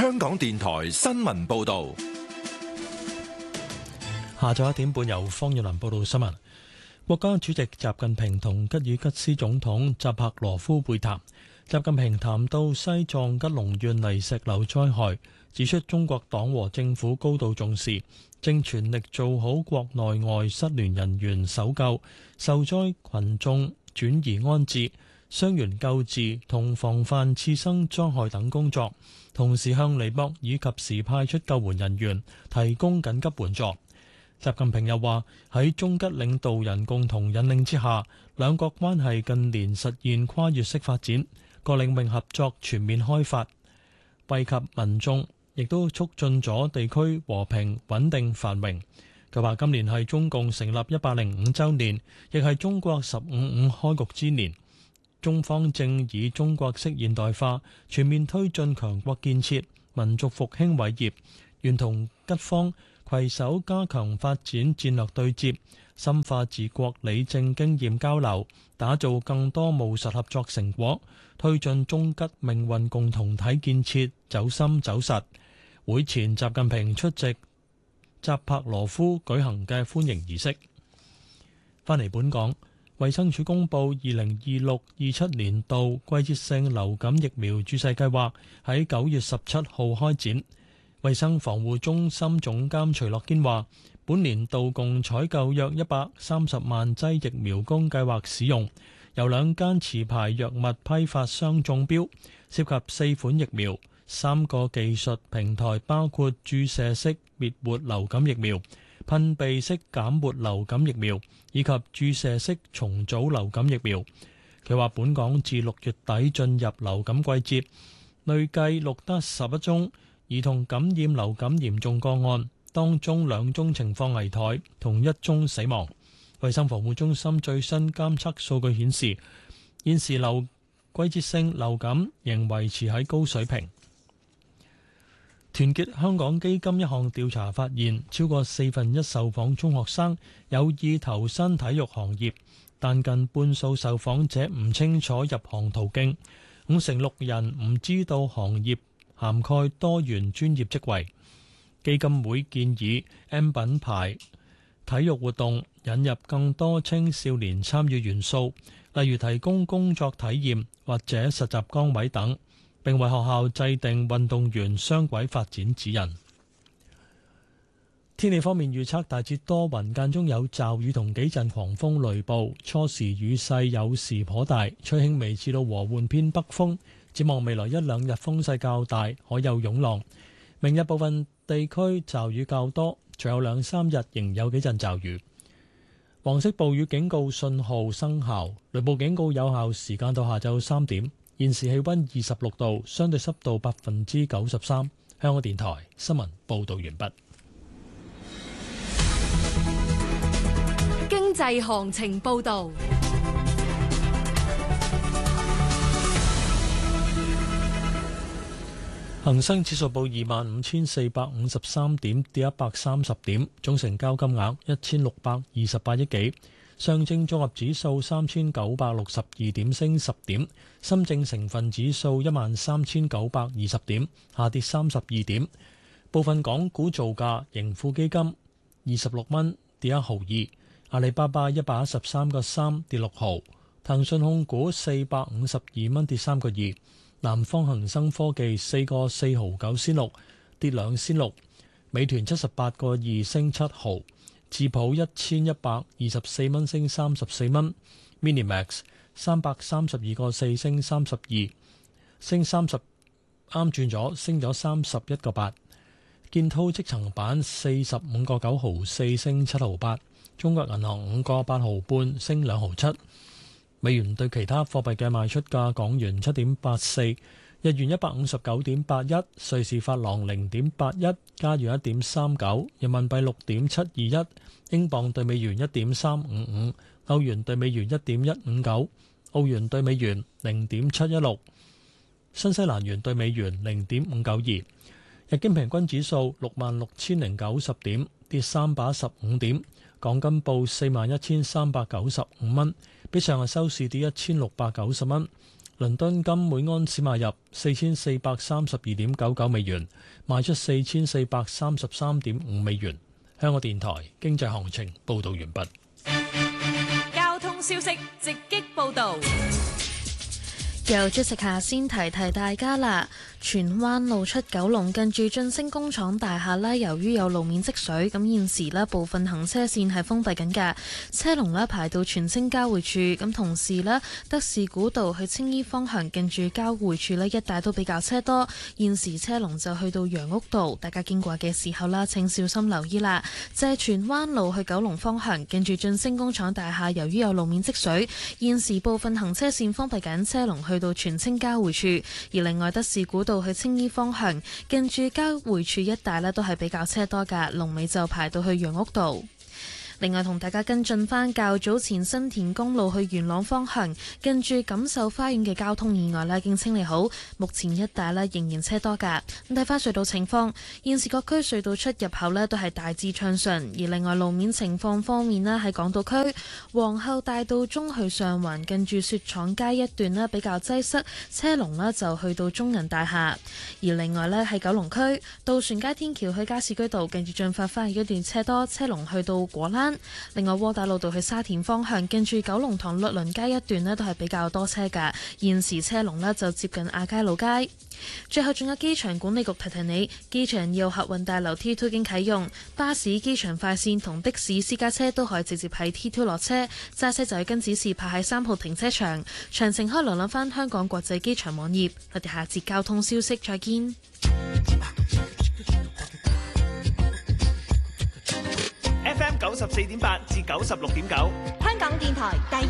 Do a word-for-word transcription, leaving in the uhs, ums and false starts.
香港電台新聞報道。 下晝一點半由方耀林報道新聞。國家主席習近平同吉爾吉斯總統扎帕羅夫會談。習近平談到西藏吉隆縣泥石流災害，指出中國黨和政府高度重視，正全力做好國內外失聯人員搜救、受災群眾轉移安置、傷員救治同防範次生災害等工作，同時向尼泊爾及時派出救援人員，提供緊急援助。習近平又話，喺中吉領導人共同引領之下，兩國關係近年實現跨越式發展，各領域合作全面開發，惠及民眾，亦都促進咗地區和平穩定繁榮。佢話今年係中共成立一百零五週年，亦係中國十五五開局之年。中方正以中國式現代化全面推進強國建設、民族復興偉業，願同吉方攜手加強發展戰略對接，深化治國理政經驗交流，打造更多務實合作成果，推進中吉命運共同體建設走深走實。會前，習近平出席扎帕羅夫舉行嘅歡迎儀式。返嚟本港，衛生署公布二零二六二七年度季節性流感疫苗注射計劃喺九月十七號開展。衛生防護中心總監徐樂堅話，本年度共採購約一百三十萬劑疫苗供計劃使用，由兩間持牌藥物批發商中標，涉及四款疫苗、三個技術平台，包括注射式滅活流感疫苗、噴鼻式減活流感疫苗以及注射式重組流感疫苗。佢話本港自六月底進入流感季節，累計錄得十一宗兒童感染流感嚴重個案，當中兩宗情況危殆，同一宗死亡。衛生防護中心最新監測數據顯示，現時流季節性流感仍維持喺高水平。團結香港基金一項調查發現，超過四分一受訪中學生有意投身體育行業，但近半數受訪者唔清楚入行途徑，五成六人唔知道行業涵蓋多元專業職位。基金會建議 M 品牌體育活動引入更多青少年參與元素，例如提供工作體驗或者實習崗位等，並為學校制定運動員雙軌發展指引。天氣方面預測大致多雲，間中有驟雨同幾陣狂風雷暴，初時雨勢有時頗大，吹輕微至到和緩偏北風。展望未來一兩日風勢較大，可有湧浪。明日部分地區驟雨較多，隨後兩三日仍有幾陣驟雨。黃色暴雨警告信號生效，雷暴警告有效時間到下晝三點。現時氣溫二十六度，相對濕度百分之九十三。香港電台新聞報道完畢。 經濟行情報道。 恒生指數報二萬五千四百五十三點，跌一百三十點，總成交金額一千六百二十八億幾。上證綜合指數三千九百六十二點，升十點。深證成分指數一萬三千九百二十點，下跌三十二點。部分港股造價，盈富基金二十六蚊，跌一毫二。阿里巴巴一百一十三個三，跌六毫。騰訊控股四百五十二蚊，跌三個二。南方恒生科技四個四毫九仙六，跌兩仙六。美團七十八個二，升七毫。智普一千一百二十四蚊，升三十四蚊。Minimax 三百三十二個四，升三十二，升三十啱轉咗，升咗三十一個八。建滔積層板四十五個九毫四，升七毫八。中國銀行五個八毫半，升兩毫七。美元對其他貨幣嘅賣出價：港元七點八四，日元一百五十九點八一，瑞士法郎零點八一，加元一點三九，人民幣六點七二一，英鎊對美元一點三五五，歐元對美元一點一五九，澳元對美元零點七一六，新西蘭元對美元零點五九二。日經平均指數六萬六千零九十點，跌三百一十五點。港金報四萬一千三百九十五蚊，比上日收市跌一千六百九十蚊。 倫敦金每安士買入四千四百三十二點九九美元，賣出四千四百三十三點五美元。香港電台經濟行情報道完畢。 交通消息直擊報道。 由朱食下先提提大家啦，荃灣路出九龍近住晉升工廠大廈啦，由於有路面積水，咁現時咧部分行車線係封閉緊嘅，車龍咧排到荃青交匯處，咁同時咧德士古道去青衣方向近住交匯處咧一帶都比較車多，現時車龍就去到楊屋道，大家經過嘅時候啦，請小心留意啦。就係荃灣路去九龍方向近住晉升工廠大廈，由於有路面積水，現時部分行車線封閉緊，車龍去到荃青交匯處，而另外德士古道去青衣方向近住交匯處一帶咧都係比較車多㗎，龍尾就排到去楊屋道。另外同大家跟進返較早前新田公路去元朗方向近住錦繡花園嘅交通意外咧已經清理好，目前一帶咧仍然車多㗎。咁睇返隧道情況，現時各區隧道出入口咧都係大致暢順，而另外路面情況方面咧喺港島區皇后大道中去上環近住雪廠街一段咧比較擠塞，車龍咧就去到中銀大廈。而另外咧喺九龍區渡船街天橋去加士居道近住進發花園一段車多，車龍去到果欄。另外窩打老道去沙田方向近住九龍塘律倫街一段咧都係比較多車㗎，現時車龍咧就接近亞皆老街。最後仲有機場管理局提提你，機場二號客運大樓 T 二已經啟用，巴士、機場快線同的士私家車都可以直接喺 T 二落車，揸車就要跟指示泊喺三號停車場。詳情可以瀏覽翻香港國際機場網頁。我哋下節交通消息再見。 F M 九十四點八至九十六點九， 香港電台第